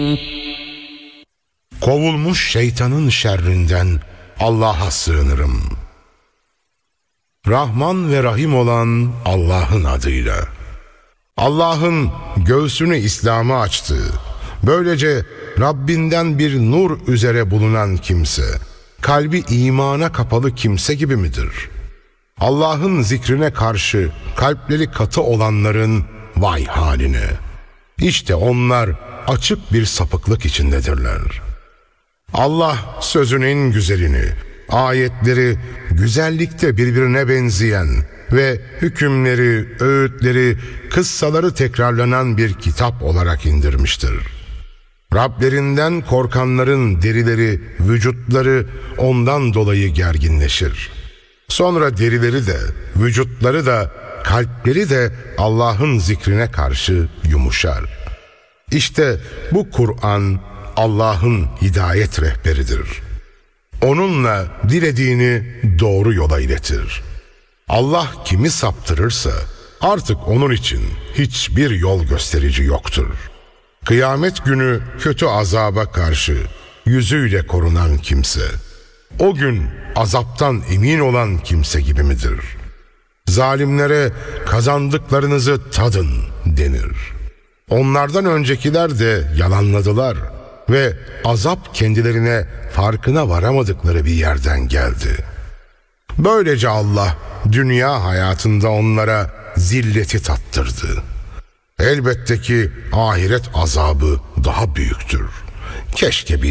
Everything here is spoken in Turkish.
Kovulmuş şeytanın şerrinden Allah'a sığınırım. Rahman ve Rahim olan Allah'ın adıyla. Allah'ın göğsünü İslam'a açtığı, böylece Rabbinden bir nur üzere bulunan kimse, kalbi imana kapalı kimse gibi midir? Allah'ın zikrine karşı kalpleri katı olanların vay haline! İşte onlar açık bir sapıklık içindedirler. Allah sözün en güzelini, ayetleri güzellikte birbirine benzeyen ve hükümleri, öğütleri, kıssaları tekrarlanan bir kitap olarak indirmiştir. Rablerinden korkanların derileri, vücutları ondan dolayı gerginleşir. Sonra derileri de, vücutları da, kalpleri de Allah'ın zikrine karşı yumuşar. İşte bu Kur'an Allah'ın hidayet rehberidir. Onunla dilediğini doğru yola iletir. Allah kimi saptırırsa artık onun için hiçbir yol gösterici yoktur. Kıyamet günü kötü azaba karşı yüzüyle korunan kimse, o gün azaptan emin olan kimse gibi midir? Zalimlere kazandıklarınızı tadın denir. Onlardan öncekiler de yalanladılar ve azap kendilerine farkına varamadıkları bir yerden geldi. Böylece Allah dünya hayatında onlara zilleti tattırdı. Elbette ki ahiret azabı daha büyüktür. Keşke